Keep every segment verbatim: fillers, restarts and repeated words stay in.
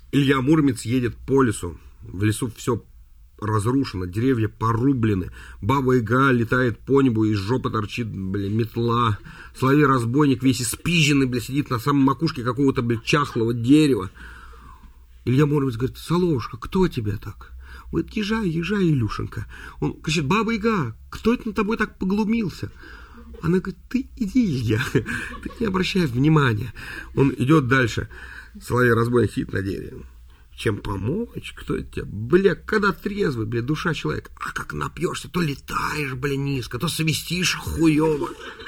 Илья Муромец едет по лесу. В лесу все разрушено, деревья порублены. Баба-яга летает по небу, из жопы торчит, блин, метла. Соловей-разбойник весь испизженный, блин, сидит на самой макушке какого-то, блин, чахлого дерева. Илья Муромец говорит: Соловушка, кто тебя так? Говорит: езжай, езжай, Илюшенька. Он кричит: Баба-яга, кто это над тобой так поглумился? Она говорит: ты иди, Илья, ты не обращай внимания. Он идет дальше. Соловей-разбойник сидит на дереве. Чем помочь? Кто это тебе? Бля, когда трезвый, бля, душа человека. А как напьешься, то летаешь, бля, низко, то свистишь хуёво.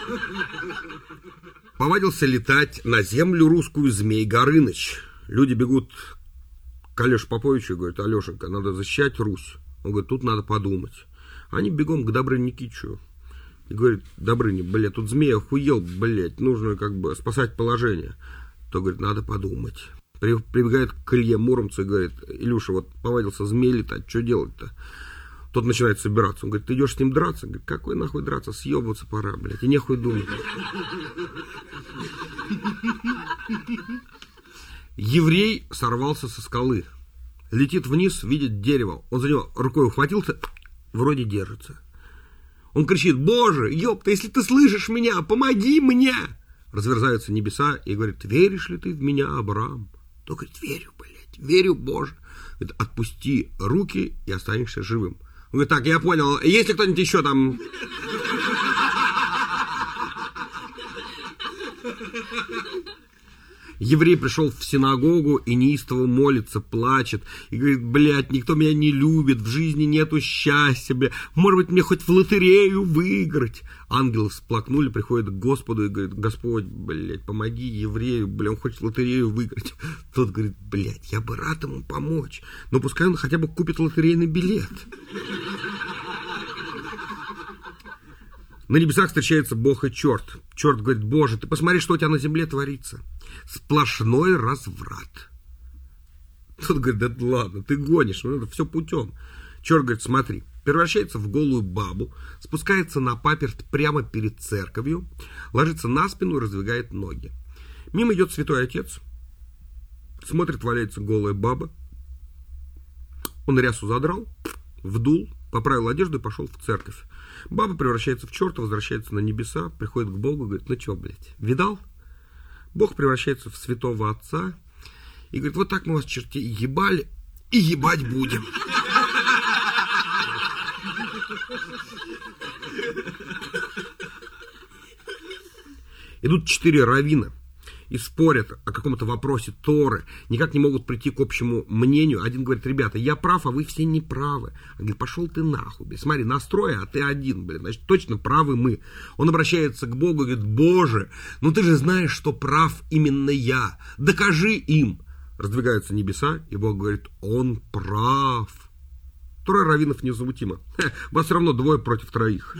Повадился летать на землю русскую Змей Горыныч. Люди бегут к Алёше Поповичу и говорят: Алёшенька, надо защищать Русь. Он говорит: тут надо подумать. Они бегом к Добрыне Никитичу. И говорит: Добрыня, бля, тут змей охуел, блядь, нужно как бы спасать положение. То говорит: надо подумать. Прибегает к Илье Муромцу и говорит: Илюша, вот повадился змей летать, что делать-то? Тот начинает собираться. Он говорит: ты идешь с ним драться? Он говорит: какой нахуй драться? Съебываться пора, блядь, и нехуй думать. Еврей сорвался со скалы. Летит вниз, видит дерево. Он за него рукой ухватился, вроде держится. Он кричит: Боже, ёпта, если ты слышишь меня, помоги мне! Разверзаются небеса и говорит: веришь ли ты в меня, Авраам? То говорит: верю, блядь, верю, Боже. Говорит: отпусти руки и останешься живым. Он говорит: так, я понял, есть ли кто-нибудь еще там? Еврей пришел в синагогу и неистово молится, плачет. И говорит: блядь, никто меня не любит, в жизни нету счастья, блядь. Может быть, мне хоть в лотерею выиграть. Ангелы всплакнули, приходят к Господу и говорят: Господь, блядь, помоги еврею, блядь, он хочет в лотерею выиграть. Тот говорит: блядь, я бы рад ему помочь, но пускай он хотя бы купит лотерейный билет. На небесах встречается Бог и черт. Черт говорит: Боже, ты посмотри, что у тебя на земле творится. Сплошной разврат. Тот говорит: да ладно, ты гонишь, ну это все путем. Черт говорит: смотри, превращается в голую бабу, спускается на паперт прямо перед церковью, ложится на спину и раздвигает ноги. Мимо идет святой отец, смотрит, валяется голая баба. Он рясу задрал, вдул, поправил одежду и пошел в церковь. Баба превращается в черта, возвращается на небеса, приходит к Богу и говорит: ну что, блядь, видал? Бог превращается в святого отца и говорит: вот так мы вас, чертей, ебали и ебать будем. Идут четыре раввина и спорят о каком-то вопросе Торы, никак не могут прийти к общему мнению. Один говорит: ребята, я прав, а вы все не правы. Он говорит: пошел ты нахуй, блин. Смотри, настрой, а ты один, блин, значит, точно правы мы. Он обращается к Богу и говорит: Боже, ну ты же знаешь, что прав именно я, докажи им. Раздвигаются небеса, и Бог говорит: он прав. Трое раввинов невозмутимо. Ха, вас все равно двое против троих.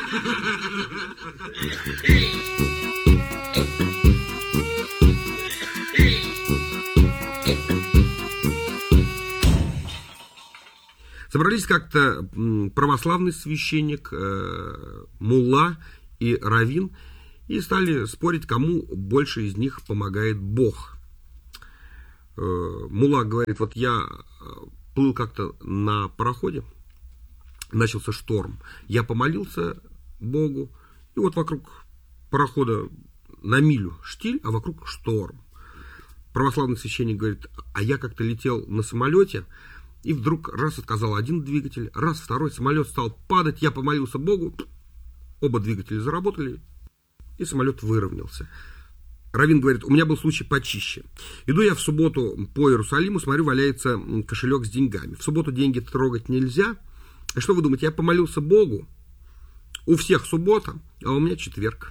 Собрались как-то православный священник, э, мулла и раввин и стали спорить, кому больше из них помогает Бог. Э, мулла говорит: вот я плыл как-то на пароходе, начался шторм, я помолился Богу, и вот вокруг парохода на милю штиль, а вокруг шторм. Православный священник говорит: а я как-то летел на самолете, и вдруг раз отказал один двигатель, раз второй, самолет стал падать, я помолился Богу, оба двигателя заработали, и самолет выровнялся. Раввин говорит: у меня был случай почище. Иду я в субботу по Иерусалиму, смотрю, валяется кошелек с деньгами. В субботу деньги трогать нельзя. А что вы думаете, я помолился Богу? У всех суббота, а у меня четверг.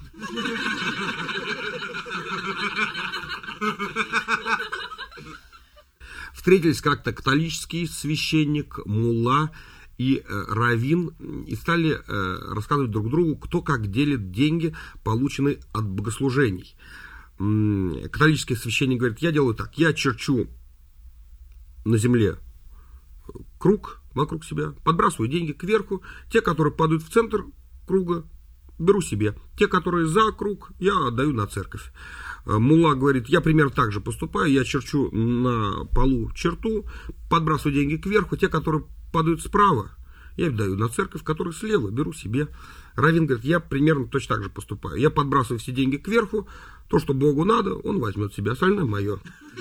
Встретились как-то католический священник, мулла и э, раввин и стали э, рассказывать друг другу, кто как делит деньги, полученные от богослужений. М-м, католический священник говорит: я делаю так, я черчу на земле круг вокруг себя, подбрасываю деньги кверху, те, которые падают в центр круга, беру себе, те, которые за круг, я отдаю на церковь. Мулла говорит, я примерно так же поступаю, я черчу на полу черту, подбрасываю деньги кверху, те, которые падают справа, я даю на церковь, которые слева, беру себе. Раввин говорит, я примерно точно так же поступаю. Я подбрасываю все деньги кверху, то, что Богу надо, он возьмет себе, остальное мое.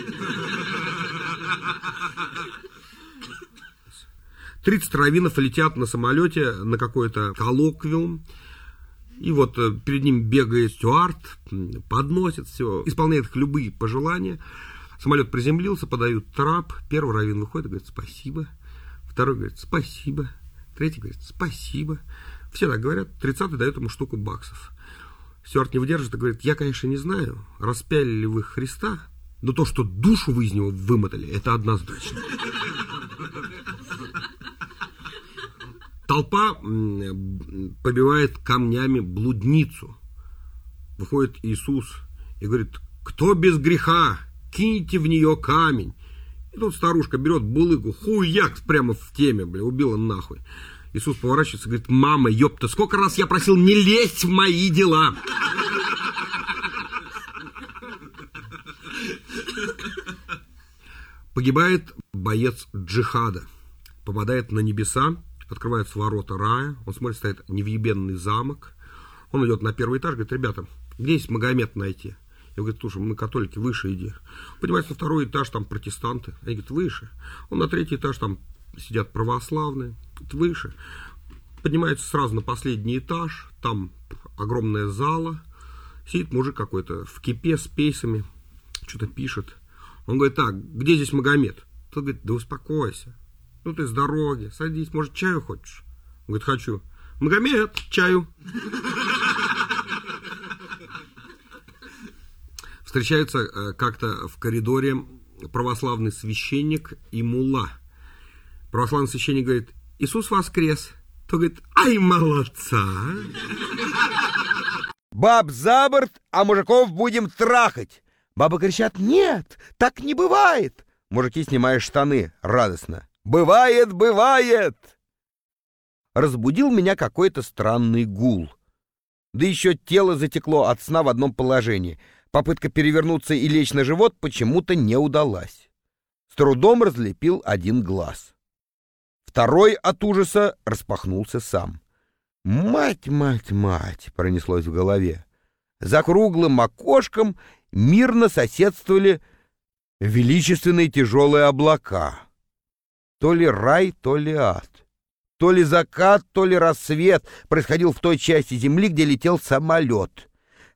тридцать раввинов летят на самолете на какой-то коллоквиум, и вот перед ним бегает стюард, подносит все, исполняет их любые пожелания. Самолет приземлился, подают трап, первый раввин выходит и говорит спасибо, второй говорит спасибо, третий говорит спасибо. Все так говорят, тридцатый дает ему штуку баксов. Стюард не выдержит и говорит, я, конечно, не знаю, распяли ли вы Христа, но то, что душу вы из него вымотали, это однозначно. Толпа побивает камнями блудницу. Выходит Иисус и говорит, кто без греха, киньте в нее камень. И тут старушка берет булыгу, хуяк прямо в теме, бля, убила нахуй. Иисус поворачивается и говорит, мама, ёпта, сколько раз я просил не лезть в мои дела. Погибает боец джихада, попадает на небеса, открываются ворота рая, он смотрит, стоит невъебенный замок, он идет на первый этаж, говорит, ребята, где есть Магомед найти? Я говорю, слушай, мы католики, выше иди. Поднимается на второй этаж, там протестанты, они говорят, выше. Он на третий этаж, там сидят православные, выше. Поднимается сразу на последний этаж, там огромная зала, сидит мужик какой-то в кипе с пейсами, что-то пишет. Он говорит, так, где здесь Магомед? Тот говорит, да успокойся. Ну ты с дороги, садись, может, чаю хочешь? Он говорит, хочу. Магомед, чаю. Встречаются как-то в коридоре православный священник и мулла. Православный священник говорит, Иисус воскрес. То говорит, ай, молодца. Баб за борт, а мужиков будем трахать. Бабы кричат, нет, так не бывает. Мужики снимают штаны радостно. Бывает, бывает. Разбудил меня какой-то странный гул. Да еще тело затекло от сна в одном положении. Попытка перевернуться и лечь на живот почему-то не удалась. С трудом разлепил один глаз. Второй от ужаса распахнулся сам. «Мать, мать, мать!» — пронеслось в голове. За круглым окошком мирно соседствовали величественные тяжелые облака. То ли рай, то ли ад. То ли закат, то ли рассвет происходил в той части земли, где летел самолет.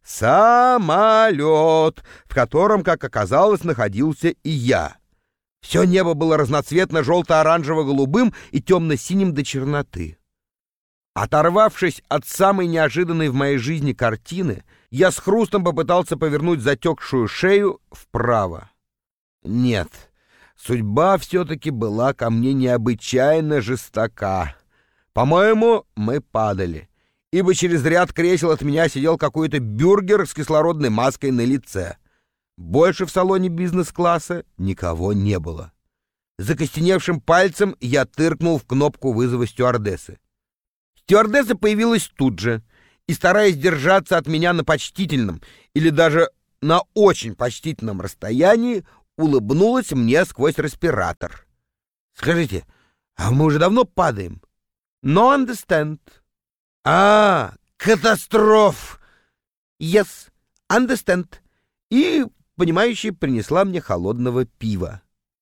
Самолет, в котором, как оказалось, находился и я. Все небо было разноцветно желто-оранжево-голубым и темно-синим до черноты. Оторвавшись от самой неожиданной в моей жизни картины, я с хрустом попытался повернуть затекшую шею вправо. Нет, судьба все-таки была ко мне необычайно жестока. По-моему, мы падали, ибо через ряд кресел от меня сидел какой-то бюргер с кислородной маской на лице. Больше в салоне бизнес-класса никого не было. Закостеневшим пальцем я тыркнул в кнопку вызова стюардессы. Стюардесса появилась тут же и, стараясь держаться от меня на почтительном или даже на очень почтительном расстоянии, улыбнулась мне сквозь респиратор. «Скажите, а мы уже давно падаем?» «No understand». «А, катастроф!» «Yes, understand». И, понимающе, принесла мне холодного пива.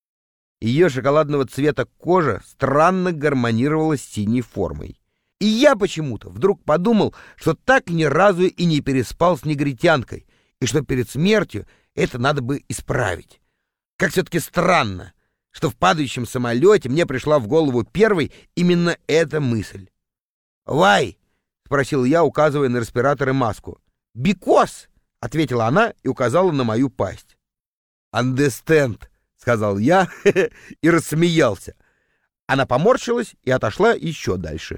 Ее шоколадного цвета кожа странно гармонировала с синей формой. И я почему-то вдруг подумал, что так ни разу и не переспал с негритянкой, и что перед смертью это надо бы исправить. Как все-таки странно, что в падающем самолете мне пришла в голову первой именно эта мысль. «Why?» — спросил я, указывая на респиратор и маску. «Because!» — ответила она и указала на мою пасть. «Understand!» — сказал я и рассмеялся. Она поморщилась и отошла еще дальше.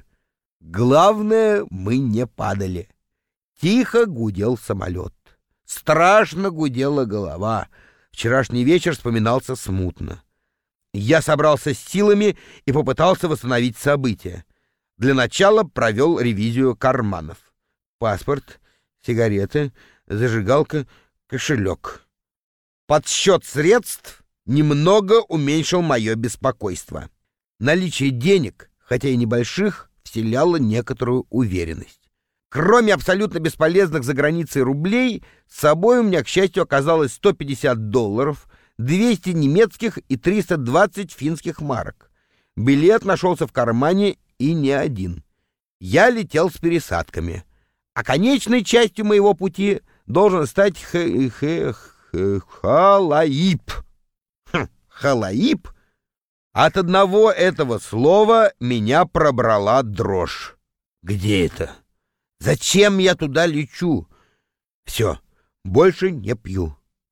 Главное, мы не падали. Тихо гудел самолет. Страшно гудела голова. Вчерашний вечер вспоминался смутно. Я собрался с силами и попытался восстановить события. Для начала провел ревизию карманов. Паспорт, сигареты, зажигалка, кошелек. Подсчет средств немного уменьшил мое беспокойство. Наличие денег, хотя и небольших, вселяло некоторую уверенность. Кроме абсолютно бесполезных за границей рублей, с собой у меня, к счастью, оказалось сто пятьдесят долларов, двести немецких и триста двадцать финских марок. Билет нашелся в кармане и не один. Я летел с пересадками, а конечной частью моего пути должен стать х х х Халаиб. Хм, Халаиб? От одного этого слова меня пробрала дрожь. Где это? Зачем я туда лечу? Все, больше не пью.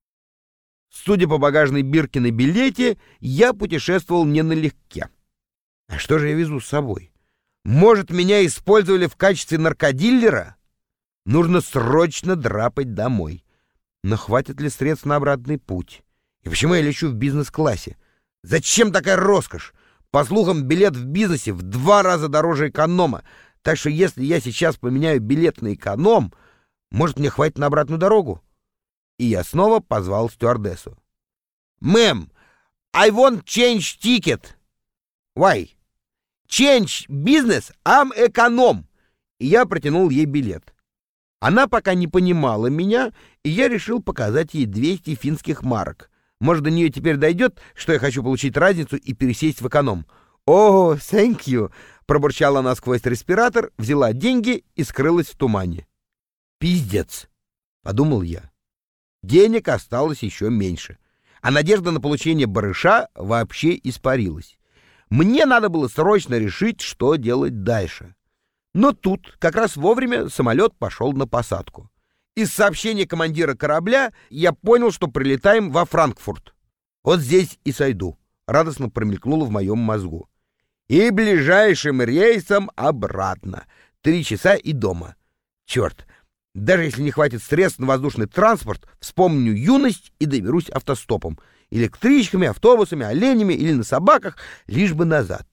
Судя по багажной бирке на билете, я путешествовал не налегке. А что же я везу с собой? Может, меня использовали в качестве наркодиллера? Нужно срочно драпать домой. Но хватит ли средств на обратный путь? И почему я лечу в бизнес-классе? Зачем такая роскошь? По слухам, билет в бизнесе в два раза дороже эконома. Так что если я сейчас поменяю билет на эконом, может, мне хватит на обратную дорогу? И я снова позвал стюардессу. «Мэм, I want change ticket». «Why?» «Change business, I'm эконом». И я протянул ей билет. Она пока не понимала меня, и я решил показать ей двести финских марок. Может, до нее теперь дойдет, что я хочу получить разницу и пересесть в эконом. «О, thank you», — пробурчала она сквозь респиратор, взяла деньги и скрылась в тумане. «Пиздец», — подумал я. Денег осталось еще меньше, а надежда на получение барыша вообще испарилась. Мне надо было срочно решить, что делать дальше. Но тут как раз вовремя самолет пошел на посадку. Из сообщения командира корабля я понял, что прилетаем во Франкфурт. Вот здесь и сойду, радостно промелькнуло в моем мозгу. И ближайшим рейсом обратно. Три часа и дома. Черт, даже если не хватит средств на воздушный транспорт, вспомню юность и доберусь автостопом. Электричками, автобусами, оленями или на собаках, лишь бы назад.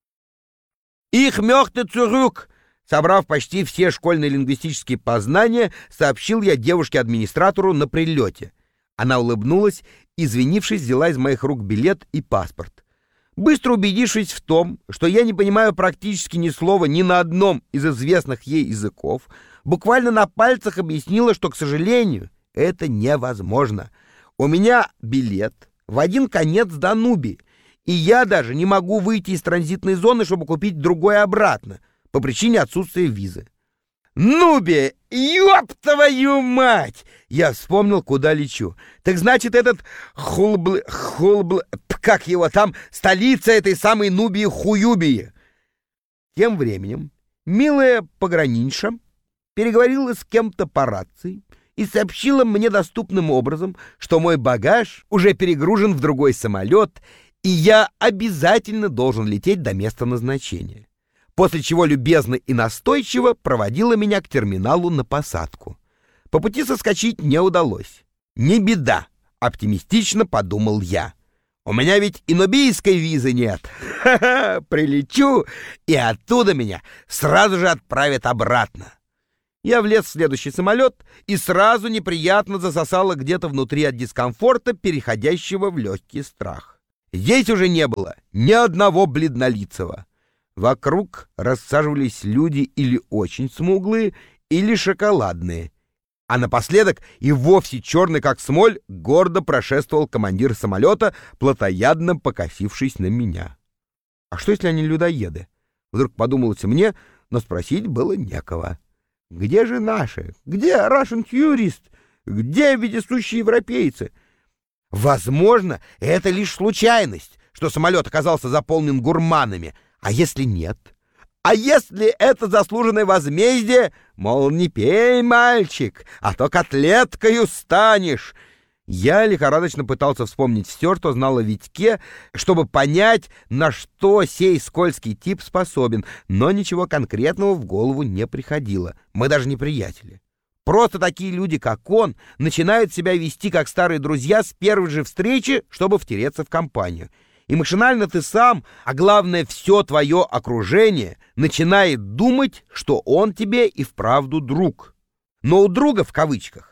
«Ich möchte zurück!» Собрав почти все школьные лингвистические познания, сообщил я девушке-администратору на прилете. Она улыбнулась, извинившись, взяла из моих рук билет и паспорт. Быстро убедившись в том, что я не понимаю практически ни слова ни на одном из известных ей языков, буквально на пальцах объяснила, что, к сожалению, это невозможно. У меня билет в один конец до Нуби, и я даже не могу выйти из транзитной зоны, чтобы купить другое обратно, по причине отсутствия визы. Нуби, ёб твою мать! Я вспомнил, куда лечу. Так значит, этот хулбл... хулбл... как его там, столица этой самой Нубии-Хуюбии. Тем временем милая пограничша переговорила с кем-то по рации и сообщила мне доступным образом, что мой багаж уже перегружен в другой самолет, и я обязательно должен лететь до места назначения. После чего любезно и настойчиво проводила меня к терминалу на посадку. По пути соскочить не удалось. Не беда, оптимистично подумал я. У меня ведь и нубийской визы нет. Ха-ха, прилечу, и оттуда меня сразу же отправят обратно. Я влез в следующий самолет, и сразу неприятно засосало где-то внутри от дискомфорта, переходящего в легкий страх. Здесь уже не было ни одного бледнолицего. Вокруг рассаживались люди или очень смуглые, или шоколадные. А напоследок и вовсе черный, как смоль, гордо прошествовал командир самолета, плотоядно покосившись на меня. А что, если они людоеды? Вдруг подумалось мне, но спросить было некого. Где же наши? Где Russian Tourist? Где вездесущие европейцы? Возможно, это лишь случайность, что самолет оказался заполнен гурманами. А если нет? А если это заслуженное возмездие? Мол, не пей, мальчик, а то котлеткою станешь. Я лихорадочно пытался вспомнить все, что знал о Витьке, чтобы понять, на что сей скользкий тип способен, но ничего конкретного в голову не приходило. Мы даже не приятели. Просто такие люди, как он, начинают себя вести как старые друзья с первой же встречи, чтобы втереться в компанию. И машинально ты сам, а главное, все твое окружение, начинает думать, что он тебе и вправду друг. Но у друга, в кавычках,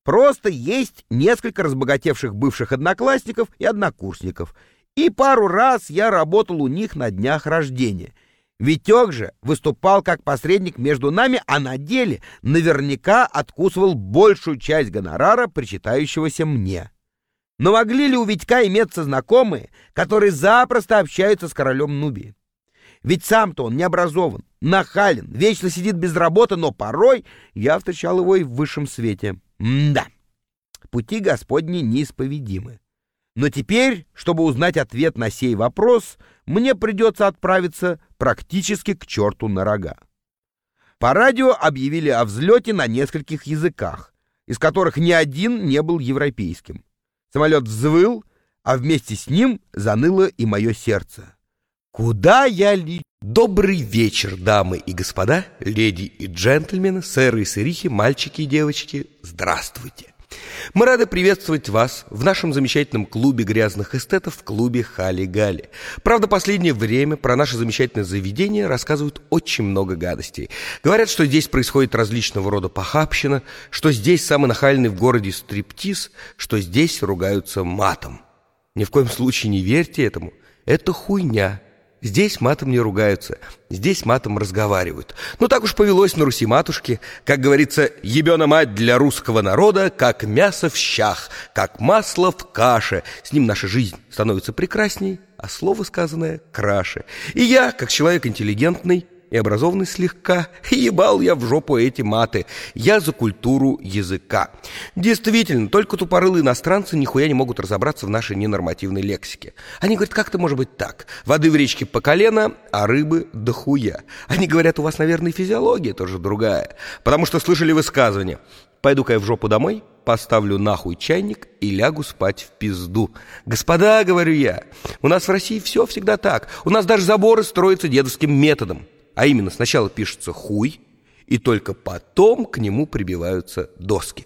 Просто есть несколько разбогатевших бывших одноклассников и однокурсников. И пару раз я работал у них на днях рождения. Витек же выступал как посредник между нами, а на деле наверняка откусывал большую часть гонорара, причитающегося мне. Но могли ли у Витька иметься знакомые, которые запросто общаются с королем Нубии? Ведь сам-то он не образован, нахален, вечно сидит без работы, но порой я встречал его и в высшем свете. М-да, пути Господни неисповедимы. Но теперь, чтобы узнать ответ на сей вопрос, мне придется отправиться практически к черту на рога. По радио объявили о взлете на нескольких языках, из которых ни один не был европейским. Самолет взвыл, а вместе с ним заныло и мое сердце. Куда я ли... Добрый вечер, дамы и господа, леди и джентльмены, сэры и сырихи, мальчики и девочки. Здравствуйте! Мы рады приветствовать вас в нашем замечательном клубе грязных эстетов, в клубе Хали-Гали. Правда, последнее время про наше замечательное заведение рассказывают очень много гадостей. Говорят, что здесь происходит различного рода похабщина, что здесь самый нахальный в городе стриптиз, что здесь ругаются матом. Ни в коем случае не верьте этому. Это хуйня. Здесь матом не ругаются, здесь матом разговаривают. Ну так уж повелось на Руси-матушке. Как говорится, ебена мать для русского народа, как мясо в щах, как масло в каше. С ним наша жизнь становится прекрасней, а слово сказанное краше. И я, как человек интеллигентный и образованный слегка, ебал я в жопу эти маты. Я за культуру языка. Действительно, только тупорылые иностранцы нихуя не могут разобраться в нашей ненормативной лексике. Они говорят, как это может быть так? Воды в речке по колено, а рыбы дохуя. Они говорят, у вас, наверное, физиология тоже другая. Потому что слышали высказывание: пойду-ка я в жопу домой, поставлю нахуй чайник и лягу спать в пизду. Господа, говорю я, у нас в России все всегда так. У нас даже заборы строятся дедовским методом. А именно, сначала пишется хуй, и только потом к нему прибиваются доски.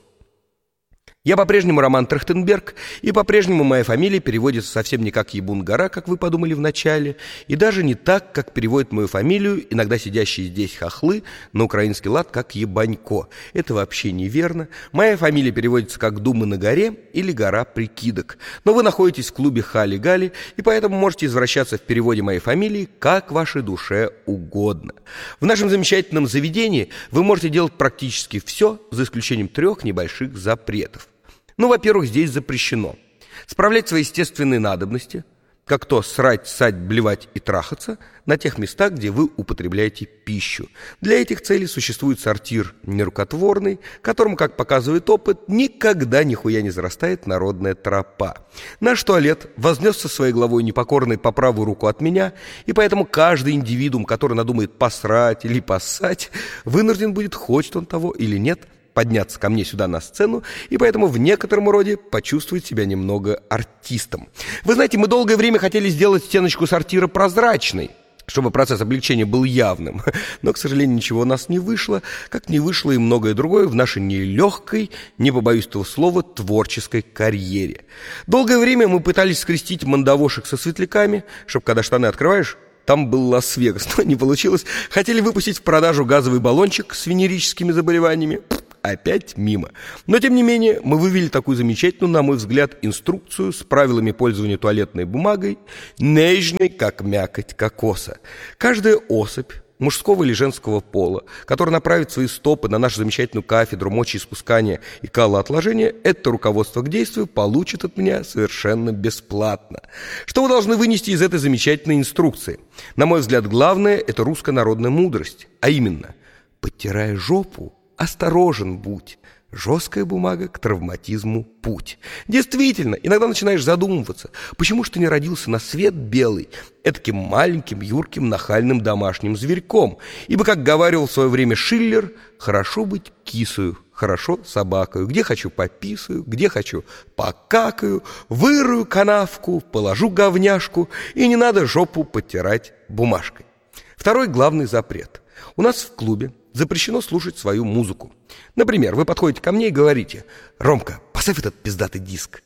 Я по-прежнему Роман Трахтенберг, и по-прежнему моя фамилия переводится совсем не как Ебун-гора, как вы подумали вначале, и даже не так, как переводят мою фамилию иногда сидящие здесь хохлы на украинский лад, как Ебанько. Это вообще неверно. Моя фамилия переводится как Думы на горе или Гора прикидок. Но вы находитесь в клубе Хали-Гали, и поэтому можете извращаться в переводе моей фамилии как вашей душе угодно. В нашем замечательном заведении вы можете делать практически все, за исключением трех небольших запретов. Ну, во-первых, здесь запрещено справлять свои естественные надобности, как то срать, ссать, блевать и трахаться, на тех местах, где вы употребляете пищу. Для этих целей существует сортир нерукотворный, которому, как показывает опыт, никогда нихуя не зарастает народная тропа. Наш туалет вознесся своей главой непокорной по правую руку от меня, и поэтому каждый индивидуум, который надумает посрать или поссать, вынужден будет, хочет он того или нет, подняться ко мне сюда на сцену, и поэтому в некотором роде почувствовать себя немного артистом. Вы знаете, мы долгое время хотели сделать стеночку сортира прозрачной, чтобы процесс облегчения был явным. Но, к сожалению, ничего у нас не вышло, как не вышло и многое другое в нашей нелегкой, не побоюсь этого слова, творческой карьере. Долгое время мы пытались скрестить мандавошек со светляками, чтобы, когда штаны открываешь, там был Лас-Вегас, но не получилось. Хотели выпустить в продажу газовый баллончик с венерическими заболеваниями. Опять мимо. Но, тем не менее, мы вывели такую замечательную, на мой взгляд, инструкцию с правилами пользования туалетной бумагой, нежной, как мякоть кокоса. Каждая особь мужского или женского пола, которая направит свои стопы на нашу замечательную кафедру мочеиспускания и калоотложения, это руководство к действию получит от меня совершенно бесплатно. Что вы должны вынести из этой замечательной инструкции? На мой взгляд, главное – это русская народная мудрость, а именно, подтирая жопу, осторожен будь. Жесткая бумага к травматизму путь. Действительно, иногда начинаешь задумываться, почему ж ты не родился на свет белый, этаким маленьким, юрким, нахальным домашним зверьком. Ибо, как говаривал в свое время Шиллер, хорошо быть кисою, хорошо собакою. Где хочу пописаю, где хочу покакаю, вырую канавку, положу говняшку, и не надо жопу подтирать бумажкой. Второй главный запрет. У нас в клубе запрещено слушать свою музыку. Например, вы подходите ко мне и говорите: «Ромка, поставь этот пиздатый диск».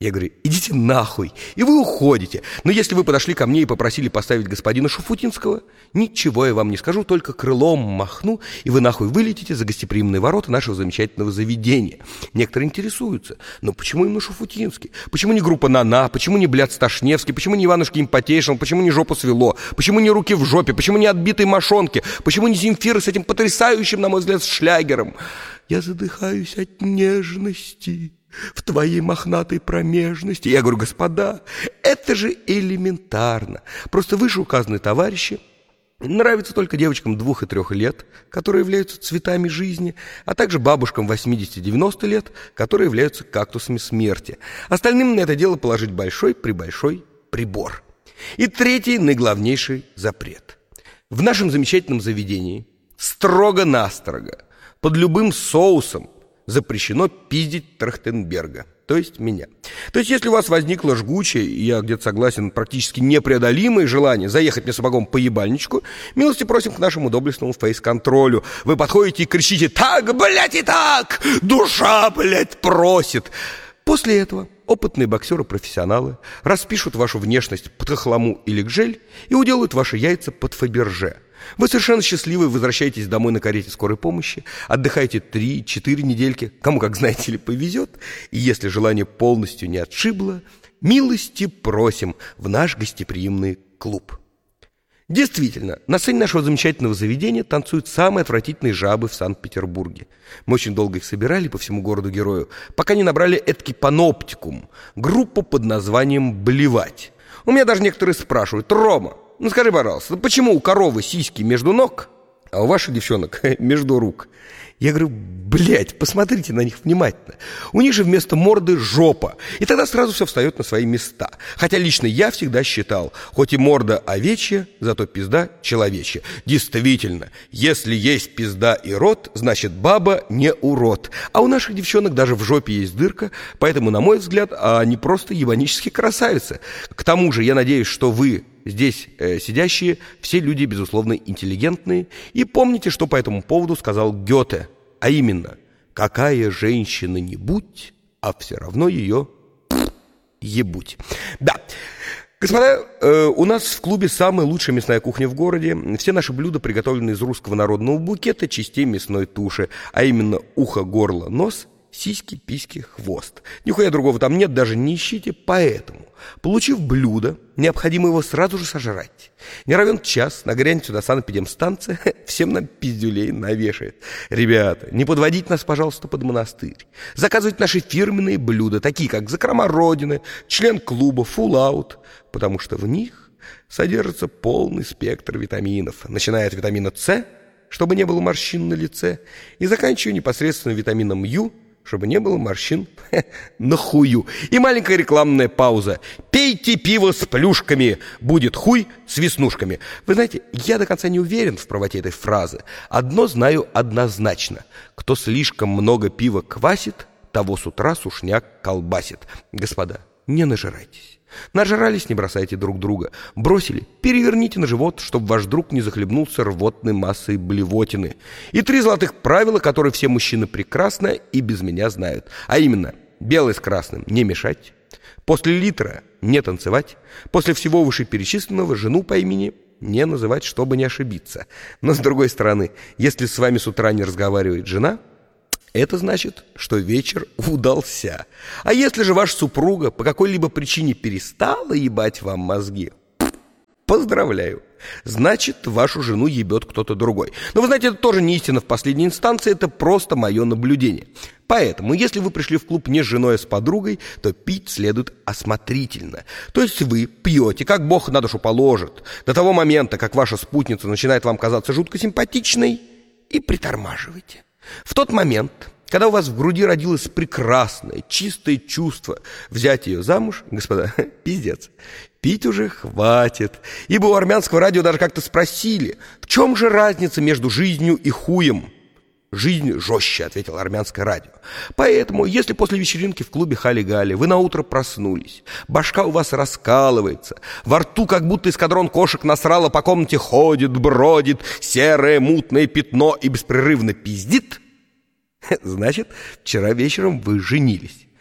Я говорю: идите нахуй, и вы уходите. Но если вы подошли ко мне и попросили поставить господина Шуфутинского, ничего я вам не скажу, только крылом махну, и вы нахуй вылетите за гостеприимные ворота нашего замечательного заведения. Некоторые интересуются: но почему именно Шуфутинский? Почему не группа «На-на»? Почему не Бляд Сташневский? Почему не Иванушки Импотейшн? Почему не «Жопу свело»? Почему не «Руки в жопе»? Почему не «Отбитые мошонки»? Почему не Земфира с этим потрясающим, на мой взгляд, шлягером? Я задыхаюсь от нежности в твоей мохнатой промежности. Я говорю: господа, это же элементарно. Просто вышеуказанные товарищи нравятся только девочкам двух и трех лет, которые являются цветами жизни, а также бабушкам восьмидесяти-девяноста лет, которые являются кактусами смерти. Остальным на это дело положить большой-пребольшой прибор. И третий, наиглавнейший запрет. В нашем замечательном заведении строго-настрого, под любым соусом, запрещено пиздить Трахтенберга, то есть меня. То есть если у вас возникло жгучее, и я где-то согласен, практически непреодолимое желание заехать мне сапогом по ебальничку, милости просим к нашему доблестному фейс-контролю. Вы подходите и кричите: так, блядь, и так! Душа, блядь, просит! После этого опытные боксеры-профессионалы распишут вашу внешность под хохлому или гжель и уделают ваши яйца под Фаберже. Вы совершенно счастливы, возвращаетесь домой на карете скорой помощи, отдыхаете три-четыре недельки, кому как, знаете ли, повезет, и если желание полностью не отшибло, милости просим в наш гостеприимный клуб. Действительно, на сцене нашего замечательного заведения танцуют самые отвратительные жабы в Санкт-Петербурге. Мы очень долго их собирали по всему городу-герою, пока не набрали эдакий паноптикум, группу под названием «Блевать». У меня даже некоторые спрашивают: Рома, ну скажи, пожалуйста, почему у коровы сиськи между ног, а у ваших девчонок между рук? Я говорю: блядь, посмотрите на них внимательно. У них же вместо морды жопа. И тогда сразу все встает на свои места. Хотя лично я всегда считал, хоть и морда овечья, зато пизда человечья. Действительно, если есть пизда и рот, значит баба не урод. А у наших девчонок даже в жопе есть дырка, поэтому, на мой взгляд, они просто ебанические красавицы. К тому же я надеюсь, что вы здесь э, сидящие все люди, безусловно, интеллигентные, и помните, что по этому поводу сказал Гёте, а именно: какая женщина не будь, а все равно ее ебуть. Да, господа, э, у нас в клубе самая лучшая мясная кухня в городе. Все наши блюда приготовлены из русского народного букета частей мясной туши, а именно ухо, горло, нос, сиськи, письки, хвост. Нихуя другого там нет, даже не ищите. Поэтому, получив блюдо, необходимо его сразу же сожрать. Не равен час, нагрянет сюда санэпидемстанция, всем нам пиздюлей навешает. Ребята, не подводите нас, пожалуйста, под монастырь. Заказывайте наши фирменные блюда, такие как закрома Родины, член клуба, фулл-аут, потому что в них содержится полный спектр витаминов, начиная от витамина С, чтобы не было морщин на лице, и заканчивая непосредственно витамином Ю, чтобы не было морщин на хую. И маленькая рекламная пауза. Пейте пиво с плюшками, будет хуй с веснушками. Вы знаете, я до конца не уверен в правоте этой фразы. Одно знаю однозначно: кто слишком много пива квасит, того с утра сушняк колбасит. Господа, не нажирайтесь. Нажрались, не бросайте друг друга. Бросили, переверните на живот, чтобы ваш друг не захлебнулся рвотной массой блевотины. И три золотых правила, которые все мужчины прекрасно и без меня знают. А именно: белый с красным не мешать, после литра не танцевать, после всего вышеперечисленного жену по имени не называть, чтобы не ошибиться. Но с другой стороны, если с вами с утра не разговаривает жена, это значит, что вечер удался. А если же ваша супруга по какой-либо причине перестала ебать вам мозги, поздравляю. Значит, вашу жену ебет кто-то другой. Но вы знаете, это тоже не истина в последней инстанции, это просто мое наблюдение. Поэтому, если вы пришли в клуб не с женой, а с подругой, то пить следует осмотрительно. То есть вы пьете, как Бог на душу положит, до того момента, как ваша спутница начинает вам казаться жутко симпатичной, и притормаживаете. В тот момент, когда у вас в груди родилось прекрасное, чистое чувство взять ее замуж, господа, пиздец, пить уже хватит. Ибо у армянского радио даже как-то спросили: в чем же разница между жизнью и хуем? Жизнь жестче, ответил армянское радио. Поэтому, если после вечеринки в клубе Хали-Гали вы наутро проснулись, башка у вас раскалывается, во рту как будто эскадрон кошек насрало по комнате ходит, бродит, серое мутное пятно и беспрерывно пиздит, значит, вчера вечером вы женились.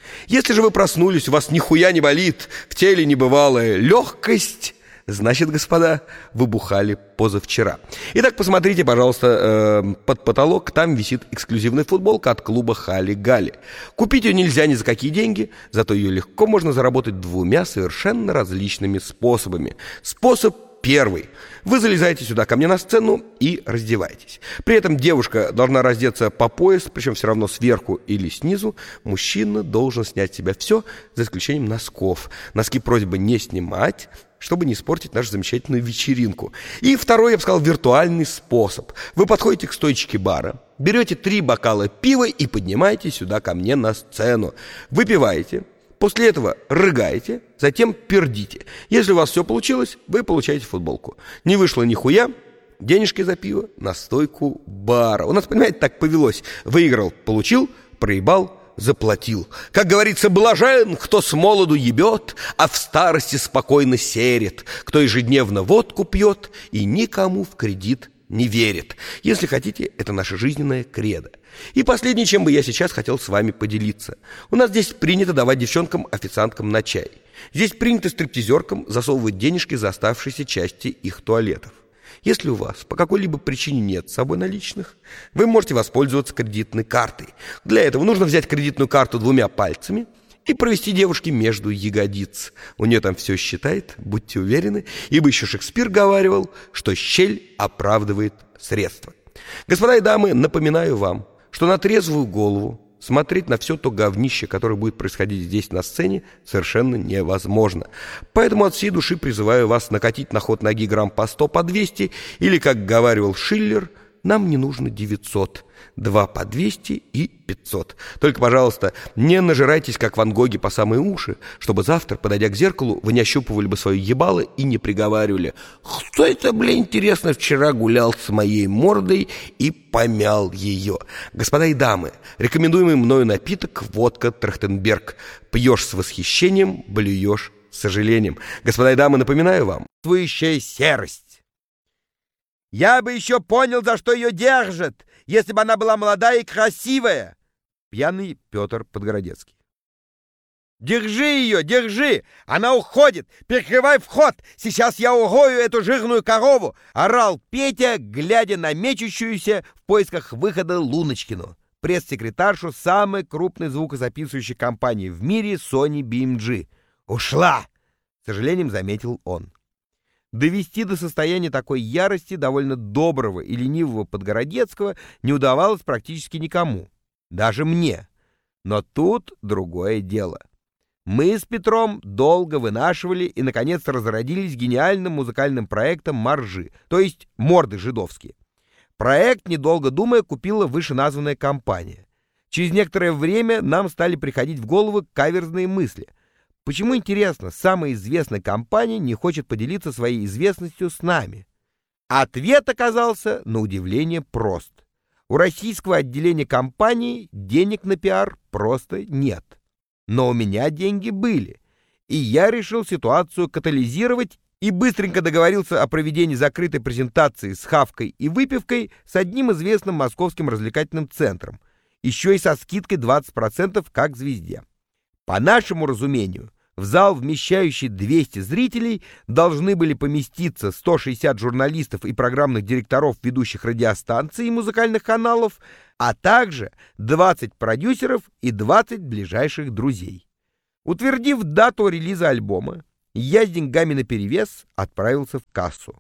Если же вы проснулись, у вас нихуя не болит, в теле небывалая легкость, значит, господа, вы бухали позавчера. Итак, посмотрите, пожалуйста, э, под потолок, там висит эксклюзивная футболка от клуба Хали-Гали. Купить ее нельзя ни за какие деньги, зато ее легко можно заработать двумя совершенно различными способами. Способ первый. Вы залезаете сюда ко мне на сцену и раздеваетесь. При этом девушка должна раздеться по пояс, причем все равно сверху или снизу. Мужчина должен снять с себя все, за исключением носков. Носки просьба не снимать, чтобы не испортить нашу замечательную вечеринку. И второй, я бы сказал, виртуальный способ. Вы подходите к стойчике бара, берете три бокала пива и поднимаетесь сюда ко мне на сцену. Выпиваете. После этого рыгаете, затем пердите. Если у вас все получилось, вы получаете футболку. Не вышло нихуя, денежки за пиво на стойку бара. У нас, понимаете, так повелось. Выиграл, получил, проебал, заплатил. Как говорится, блажен, кто с молоду ебет, а в старости спокойно серет, кто ежедневно водку пьет и никому в кредит не верит. Если хотите, это наша жизненная кредо. И последнее, чем бы я сейчас хотел с вами поделиться. У нас здесь принято давать девчонкам-официанткам на чай. Здесь принято стриптизеркам засовывать денежки за оставшиеся части их туалетов. Если у вас по какой-либо причине нет с собой наличных, вы можете воспользоваться кредитной картой. Для этого нужно взять кредитную карту двумя пальцами и провести девушке между ягодиц. У нее там все считает, будьте уверены, ибо еще Шекспир говаривал, что щель оправдывает средства. Господа и дамы, напоминаю вам, что на трезвую голову смотреть на все то говнище, которое будет происходить здесь на сцене, совершенно невозможно. Поэтому от всей души призываю вас накатить на ход ноги грамм по сто, по двести, или, как говаривал Шиллер, нам не нужно девятьсот, два по двести и пятьсот. Только, пожалуйста, не нажирайтесь, как Ван Гоги, по самые уши, чтобы завтра, подойдя к зеркалу, вы не ощупывали бы свое ебало и не приговаривали: «Кто это, бля, интересно, вчера гулял с моей мордой и помял ее». Господа и дамы, рекомендуемый мною напиток — водка Трахтенберг. Пьешь с восхищением, блюешь с сожалением. Господа и дамы, напоминаю вам, Чувствующая серость. Я бы еще понял, за что ее держат, если бы она была молодая и красивая. Пьяный Петр Подгородецкий. Держи ее, держи! Она уходит! Перекрывай вход! Сейчас я урою эту жирную корову! Орал Петя, глядя на мечущуюся в поисках выхода Луночкину, пресс-секретаршу самой крупной звукозаписывающей компании в мире Sony би эм джи. Ушла! С сожалением заметил он. Довести до состояния такой ярости довольно доброго и ленивого Подгородецкого не удавалось практически никому, даже мне. Но тут другое дело. Мы с Петром долго вынашивали и, наконец, разродились гениальным музыкальным проектом «Моржи», то есть «Морды жидовские». Проект, недолго думая, купила вышеназванная компания. Через некоторое время нам стали приходить в голову каверзные мысли. Почему, интересно, самая известная компания не хочет поделиться своей известностью с нами? Ответ оказался, на удивление, прост. У российского отделения компании денег на пиар просто нет. Но у меня деньги были, и я решил ситуацию катализировать и быстренько договорился о проведении закрытой презентации с хавкой и выпивкой с одним известным московским развлекательным центром, еще и со скидкой двадцать процентов как звезде. По нашему разумению, в зал, вмещающий двести зрителей, должны были поместиться сто шестьдесят журналистов и программных директоров ведущих радиостанций и музыкальных каналов, а также двадцать продюсеров и двадцать ближайших друзей. Утвердив дату релиза альбома, я с деньгами наперевес отправился в кассу.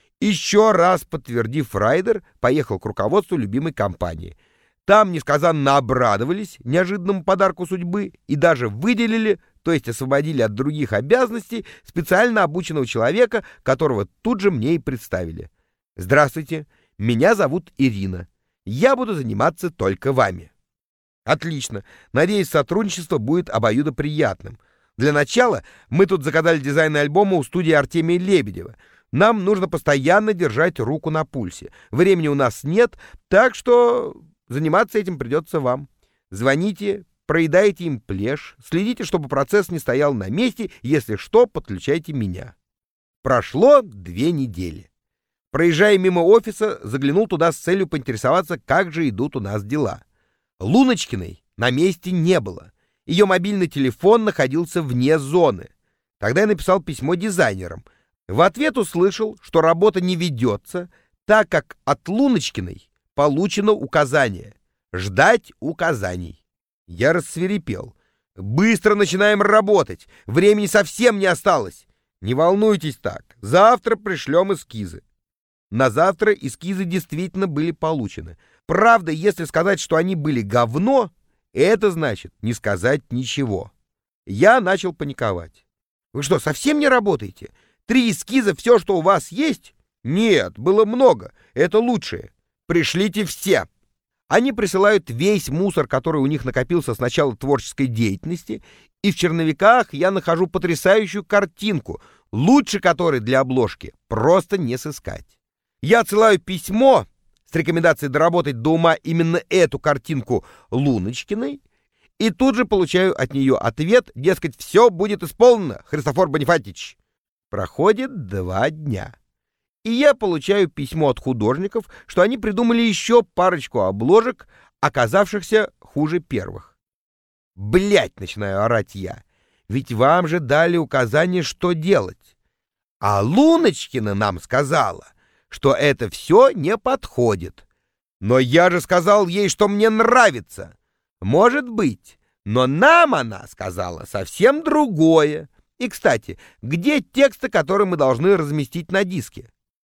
Еще раз подтвердив райдер, поехал к руководству любимой компании. Там несказанно обрадовались неожиданному подарку судьбы и даже выделили, то есть освободили от других обязанностей, специально обученного человека, которого тут же мне и представили. «Здравствуйте, меня зовут Ирина. Я буду заниматься только вами». «Отлично. Надеюсь, сотрудничество будет обоюдоприятным. Для начала мы тут заказали дизайн альбома у студии Артемия Лебедева. Нам нужно постоянно держать руку на пульсе. Времени у нас нет, так что заниматься этим придется вам. Звоните, проедайте им плешь, следите, чтобы процесс не стоял на месте, если что, подключайте меня». Прошло две недели. Проезжая мимо офиса, заглянул туда с целью поинтересоваться, как же идут у нас дела. Луночкиной на месте не было. Ее мобильный телефон находился вне зоны. Тогда я написал письмо дизайнерам. В ответ услышал, что работа не ведется, так как от Луночкиной получено указание ждать указаний. Я рассвирепел. Быстро начинаем работать. Времени совсем не осталось. Не волнуйтесь так. Завтра пришлем эскизы. На завтра эскизы действительно были получены. Правда, если сказать, что они были говно, это значит не сказать ничего. Я начал паниковать. Вы что, совсем не работаете? Три эскиза, все, что у вас есть? Нет, было много. Это лучшее. Пришлите все. Они присылают весь мусор, который у них накопился с начала творческой деятельности, и в черновиках я нахожу потрясающую картинку, лучше которой для обложки просто не сыскать. Я отсылаю письмо с рекомендацией доработать до ума именно эту картинку Луночкиной, и тут же получаю от нее ответ, дескать, все будет исполнено, Христофор Бонифатич. Проходит два дня. И я получаю письмо от художников, что они придумали еще парочку обложек, оказавшихся хуже первых. Блять, начинаю орать я. Ведь вам же дали указание, что делать. А Луночкина нам сказала, что это все не подходит. Но я же сказал ей, что мне нравится. Может быть, но нам она сказала совсем другое. И, кстати, где тексты, которые мы должны разместить на диске?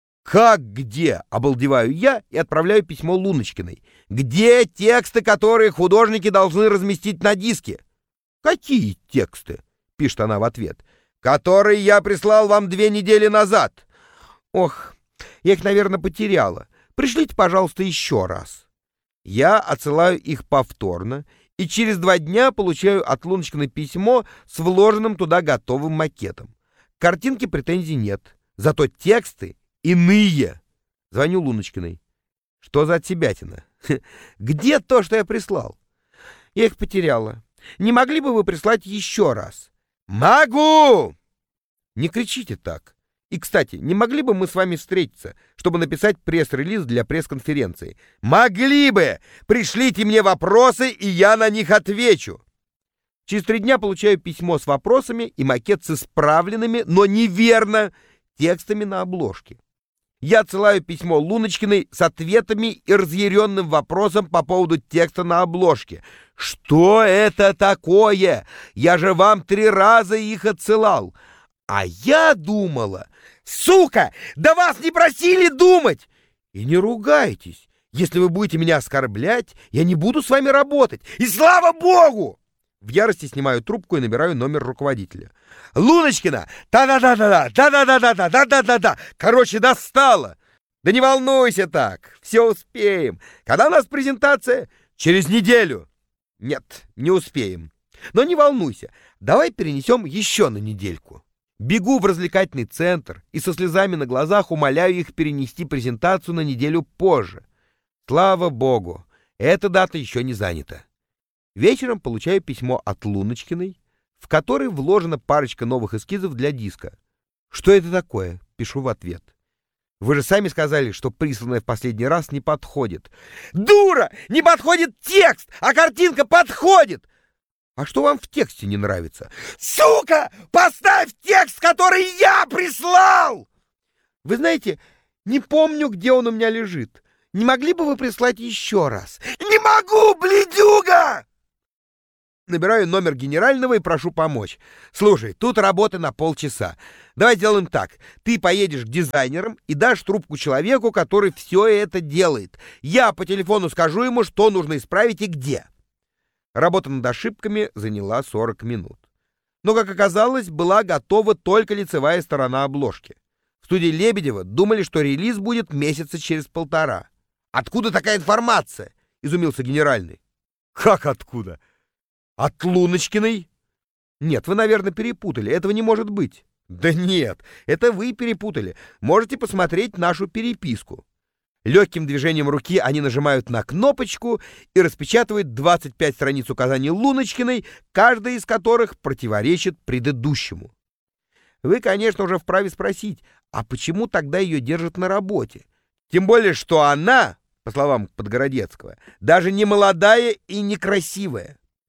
Как где? Обалдеваю я и отправляю письмо Луночкиной. Где тексты, которые художники должны разместить на диске? Какие тексты? Пишет она в ответ. Которые я прислал вам две недели назад. Ох, я их, наверное, потеряла. Пришлите, пожалуйста, еще раз. Я отсылаю их повторно, и через два дня получаю от Луночкиной письмо с вложенным туда готовым макетом. К картинке претензий нет, зато тексты иные. Звоню Луночкиной. Что за отсебятина? Где то, что я прислал? Я их потеряла. Не могли бы вы прислать еще раз? Могу! Не кричите так. И, кстати, не могли бы мы с вами встретиться, чтобы написать пресс-релиз для пресс-конференции? Могли бы! Пришлите мне вопросы, и я на них отвечу. Через три дня получаю письмо с вопросами и макет с исправленными, но неверно, текстами на обложке. Я отсылаю письмо Луночкиной с ответами и разъяренным вопросом по поводу текста на обложке. Что это такое? Я же вам три раза их отсылал. А я думала... Сука! Да вас не просили думать! И не ругайтесь. Если вы будете меня оскорблять, я не буду с вами работать. И слава богу! В ярости снимаю трубку и набираю номер руководителя. Луночкина! Да-да-да-да-да! Да-да-да-да-да-да-да-да! Короче, достала! Да не волнуйся так! Все успеем! Когда у нас презентация? Через неделю! Нет, не успеем. Но не волнуйся, давай перенесем еще на недельку. Бегу в развлекательный центр и со слезами на глазах умоляю их перенести презентацию на неделю позже. Слава богу, эта дата еще не занята. Вечером получаю письмо от Луночкиной, в которой вложена парочка новых эскизов для диска. «Что это такое?» — пишу в ответ. «Вы же сами сказали, что присланное в последний раз не подходит». «Дура! Не подходит текст, а картинка подходит!» «А что вам в тексте не нравится?» «Сука! Поставь текст, который я прислал!» «Вы знаете, не помню, где он у меня лежит. Не могли бы вы прислать еще раз?» «Не могу, блядюга!» Набираю номер генерального и прошу помочь. «Слушай, тут работа на полчаса. Давай сделаем так. Ты поедешь к дизайнерам и дашь трубку человеку, который все это делает. Я по телефону скажу ему, что нужно исправить и где». Работа над ошибками заняла сорок минут. Но, как оказалось, была готова только лицевая сторона обложки. В студии Лебедева думали, что релиз будет месяца через полтора. «Откуда такая информация?» — изумился генеральный. «Как откуда? От Луночкиной?» «Нет, вы, наверное, перепутали. Этого не может быть». «Да нет, это вы перепутали. Можете посмотреть нашу переписку». Легким движением руки они нажимают на кнопочку и распечатывают двадцать пять страниц указаний Луночкиной, каждая из которых противоречит предыдущему. Вы, конечно, уже вправе спросить, а почему тогда ее держат на работе? Тем более, что она, по словам Подгородецкого, даже не молодая и некрасивая.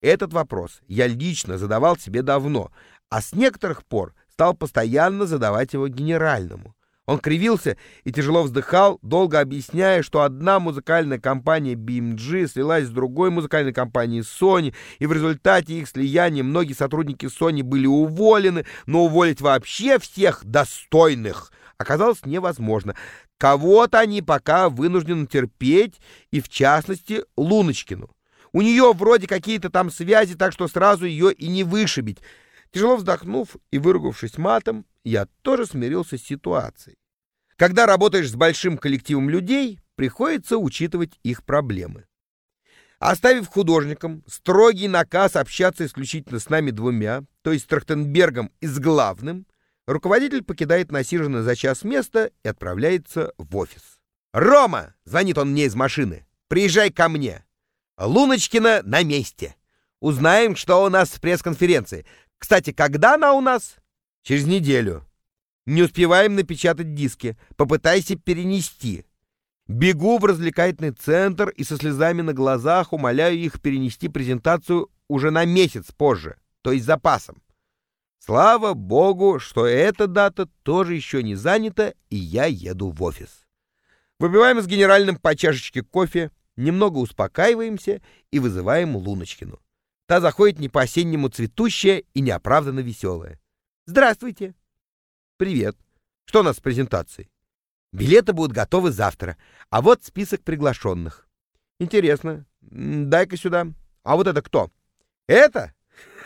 Этот вопрос я лично задавал себе давно, а с некоторых пор стал постоянно задавать его генеральному. Он кривился и тяжело вздыхал, долго объясняя, что одна музыкальная компания би эм джи слилась с другой музыкальной компанией Sony, и в результате их слияния многие сотрудники Sony были уволены, но уволить вообще всех достойных оказалось невозможно. Кого-то они пока вынуждены терпеть, и в частности Луночкину. У нее вроде какие-то там связи, так что сразу ее и не вышибить. Тяжело вздохнув и выругавшись матом, я тоже смирился с ситуацией. Когда работаешь с большим коллективом людей, приходится учитывать их проблемы. Оставив художникам строгий наказ общаться исключительно с нами двумя, то есть с Трахтенбергом и с главным, руководитель покидает насиженное за час место и отправляется в офис. «Рома!» — звонит он мне из машины. «Приезжай ко мне. Луночкина на месте. Узнаем, что у нас в пресс-конференции. Кстати, когда она у нас?» «Через неделю. Не успеваем напечатать диски. Попытайся перенести». Бегу в развлекательный центр и со слезами на глазах умоляю их перенести презентацию уже на месяц позже, то есть с запасом. Слава богу, что эта дата тоже еще не занята, и я еду в офис. Выпиваем с генеральным по чашечке кофе, немного успокаиваемся и вызываем Луночкину. Та заходит не по-осеннему цветущая и неоправданно веселая. «Здравствуйте». «Привет. Что у нас с презентацией?» «Билеты будут готовы завтра, а вот список приглашенных». «Интересно. Дай-ка сюда. А вот это кто?» «Это?»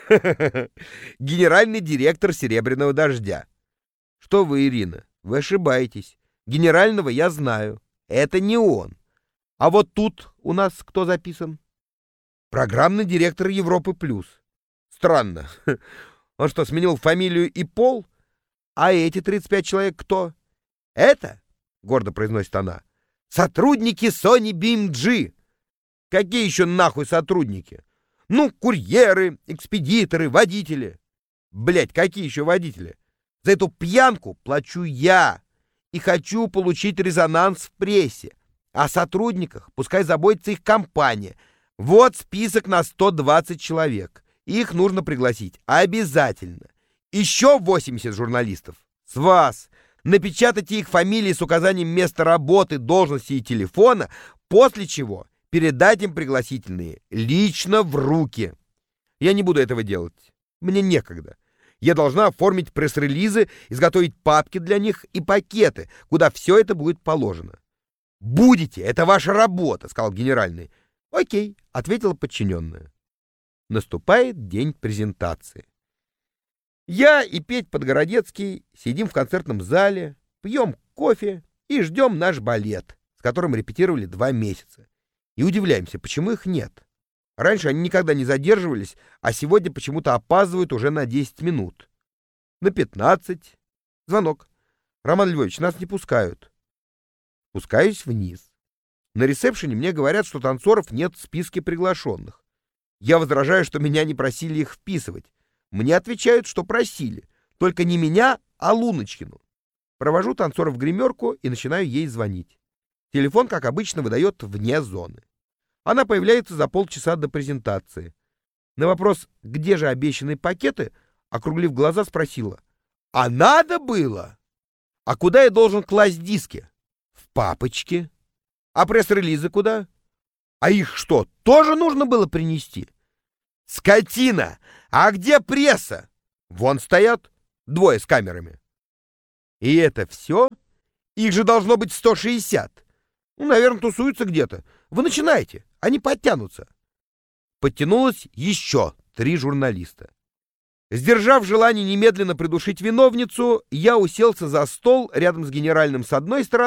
«Генеральный директор «Серебряного дождя». «Что вы, Ирина, вы ошибаетесь. Генерального я знаю. Это не он. А вот тут у нас кто записан?» «Программный директор Европы Плюс». «Странно. Он что, сменил фамилию и пол? А эти тридцать пять человек кто?» «Это?» — гордо произносит она. «Сотрудники Sony би эм джи». «Какие еще нахуй сотрудники?» «Ну, курьеры, экспедиторы, водители». «Блядь, какие еще водители? За эту пьянку плачу я и хочу получить резонанс в прессе. О сотрудниках пускай заботится их компания. Вот список на сто двадцать человек. Их нужно пригласить обязательно. Еще восемьдесят журналистов. С вас. Напечатайте их фамилии с указанием места работы, должности и телефона, после чего передать им пригласительные лично в руки. Я не буду этого делать. Мне некогда. Я должна оформить пресс-релизы, изготовить папки для них и пакеты, куда все это будет положено. «Будете, это ваша работа», — сказал генеральный. «Окей», — ответила подчиненная. Наступает день презентации. Я и Петь Подгородецкий сидим в концертном зале, пьем кофе и ждем наш балет, с которым репетировали два месяца. И удивляемся, почему их нет. Раньше они никогда не задерживались, а сегодня почему-то опаздывают уже на десять минут. На пятнадцать. Звонок. «Роман Львович, нас не пускают». Спускаюсь вниз. На ресепшене мне говорят, что танцоров нет в списке приглашенных. Я возражаю, что меня не просили их вписывать. Мне отвечают, что просили. Только не меня, а Луночкину. Провожу танцоров в гримерку и начинаю ей звонить. Телефон, как обычно, выдает вне зоны. Она появляется за полчаса до презентации. На вопрос, где же обещанные пакеты, округлив глаза, спросила: «А надо было? А куда я должен класть диски?» «В папочке». «А пресс-релизы куда?» «А их что, тоже нужно было принести?» «Скотина! А где пресса?» «Вон стоят двое с камерами». «И это все? Их же должно быть сто шестьдесят. Ну, наверное, тусуются где-то. Вы начинайте, они подтянутся». Подтянулось еще три журналиста. Сдержав желание немедленно придушить виновницу, я уселся за стол рядом с генеральным с одной стороны,